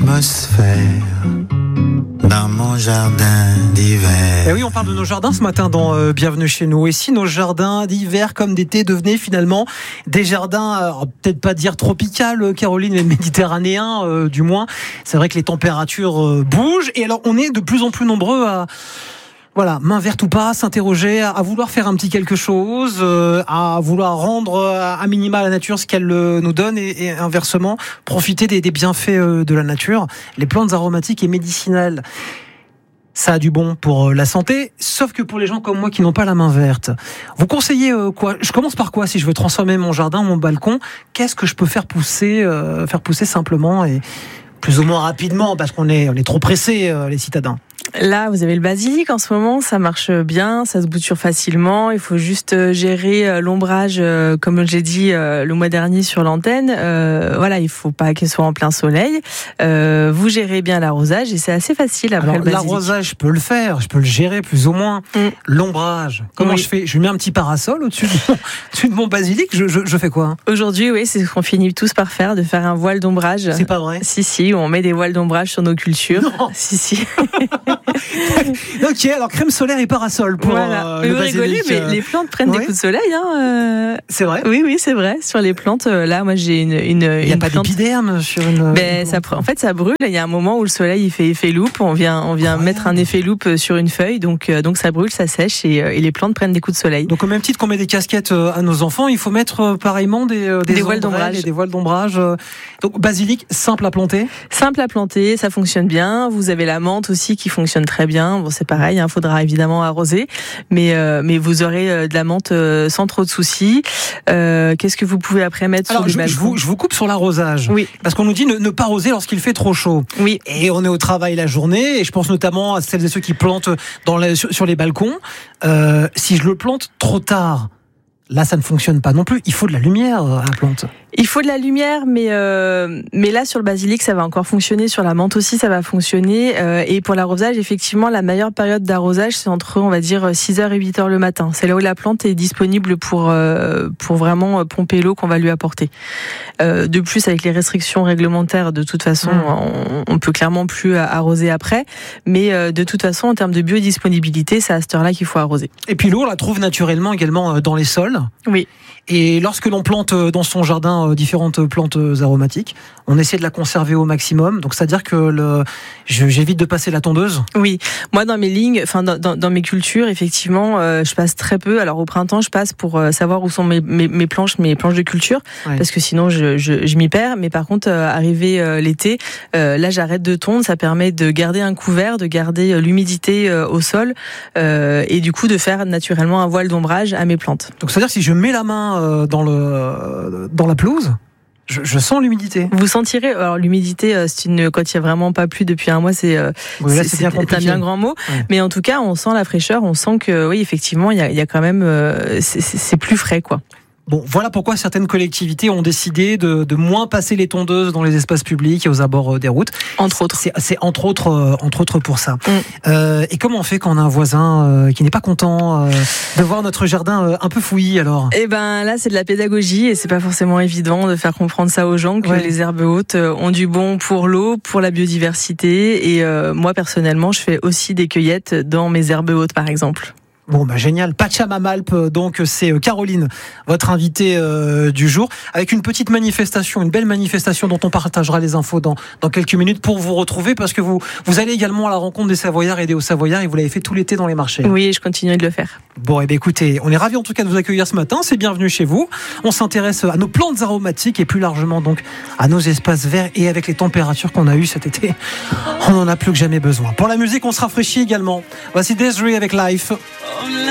l'atmosphère dans mon jardin d'hiver. Et oui, on parle de nos jardins ce matin dans Bienvenue chez nous. Et si nos jardins d'hiver comme d'été devenaient finalement des jardins, peut-être pas dire tropicales, Caroline, mais méditerranéens du moins. C'est vrai que les températures bougent. Et alors, on est de plus en plus nombreux à... Voilà, main verte ou pas, s'interroger, à vouloir faire un petit quelque chose, à vouloir rendre à minima à la nature ce qu'elle nous donne et inversement, profiter des bienfaits de la nature. Les plantes aromatiques et médicinales, ça a du bon pour la santé, sauf que pour les gens comme moi qui n'ont pas la main verte. Vous conseillez quoi ? Je commence par quoi si je veux transformer mon jardin, mon balcon ? Qu'est-ce que je peux faire pousser simplement et plus ou moins rapidement, parce qu'on est trop pressés, les citadins. Là, vous avez le basilic en ce moment, ça marche bien, ça se bouture facilement. Il faut juste gérer l'ombrage, comme j'ai dit le mois dernier sur l'antenne. Voilà, il faut pas qu'elle soit en plein soleil. Vous gérez bien l'arrosage et c'est assez facile après. Alors, le basilic. L'arrosage, je peux le faire, je peux le gérer plus ou moins. L'ombrage, comment je fais ? Je mets un petit parasol au-dessus de mon basilic. Je fais quoi ? Aujourd'hui, oui, c'est ce qu'on finit tous par faire, de faire un voile d'ombrage. C'est pas vrai ? Si, on met des voiles d'ombrage sur nos cultures. Non. Si. Ok, alors crème solaire et parasol pour le vous rigolez, mais les plantes prennent des coups de soleil. C'est vrai ? Oui, c'est vrai. Sur les plantes, là, moi j'ai une Il n'y a pas plante... d'épiderme sur une... En fait, ça brûle. Il y a un moment où le soleil il fait effet loupe. On vient mettre un effet loupe sur une feuille, donc ça brûle, ça sèche et les plantes prennent des coups de soleil. Donc au même titre qu'on met des casquettes à nos enfants, il faut mettre pareillement des voiles d'ombrage. Des voiles d'ombrage. Donc basilic, simple à planter. Simple à planter, ça fonctionne bien. Vous avez la menthe aussi qui fonctionne très bien. Bon, c'est pareil, il faudra évidemment arroser, mais vous aurez de la menthe sans trop de soucis. Qu'est-ce que vous pouvez après mettre sur le balcon ? Je vous coupe sur l'arrosage. Oui. Parce qu'on nous dit ne pas arroser lorsqu'il fait trop chaud. Oui. Et on est au travail la journée, et je pense notamment à celles et ceux qui plantent sur les balcons. Si je le plante trop tard, là, ça ne fonctionne pas non plus. Il faut de la lumière à la plante. Il faut de la lumière, mais là, sur le basilic, ça va encore fonctionner. Sur la menthe aussi, ça va fonctionner. Et pour l'arrosage, effectivement, la meilleure période d'arrosage, c'est entre, on va dire, 6h et 8h le matin. C'est là où la plante est disponible pour vraiment pomper l'eau qu'on va lui apporter. De plus, avec les restrictions réglementaires, de toute façon, on peut clairement plus arroser après. Mais de toute façon, en termes de biodisponibilité, c'est à cette heure-là qu'il faut arroser. Et puis l'eau, on la trouve naturellement également dans les sols. Oui. Et lorsque l'on plante dans son jardin différentes plantes aromatiques, on essaie de la conserver au maximum. Donc c'est-à-dire que j'évite de passer la tondeuse. Oui, moi dans mes lignes, enfin dans mes cultures, effectivement, je passe très peu. Alors au printemps, je passe pour savoir où sont mes planches de culture, parce que sinon je m'y perds. Mais par contre, arrivé l'été, là j'arrête de tondre. Ça permet de garder un couvert, de garder l'humidité au sol, et du coup de faire naturellement un voile d'ombrage à mes plantes. Donc c'est-à-dire que si je mets la main dans la pelouse, je sens l'humidité. Vous sentirez, alors l'humidité, quand il y a vraiment pas plu depuis un mois, c'est un bien grand mot. Ouais. Mais en tout cas, on sent la fraîcheur, on sent que oui, effectivement, il y a quand même, c'est plus frais, quoi. Bon, voilà pourquoi certaines collectivités ont décidé de moins passer les tondeuses dans les espaces publics et aux abords des routes. Entre autres. C'est entre autres pour ça. Et comment on fait quand on a un voisin qui n'est pas content de voir notre jardin un peu fouillis alors ? Eh ben là, c'est de la pédagogie et c'est pas forcément évident de faire comprendre ça aux gens que les herbes hautes ont du bon pour l'eau, pour la biodiversité. Et moi personnellement, je fais aussi des cueillettes dans mes herbes hautes, par exemple. Bon, génial. Pachamamalp, donc c'est Caroline, votre invitée du jour, avec une petite manifestation, une belle manifestation dont on partagera les infos dans quelques minutes pour vous retrouver, parce que vous allez également à la rencontre des Savoyards et des Hauts-Savoyards, et vous l'avez fait tout l'été dans les marchés. Oui, je continue de le faire. Bon, écoutez, on est ravis en tout cas de vous accueillir ce matin, c'est bienvenue chez vous. On s'intéresse à nos plantes aromatiques et plus largement donc à nos espaces verts, et avec les températures qu'on a eues cet été, on en a plus que jamais besoin. Pour la musique, on se rafraîchit également. Voici Desiree avec Life.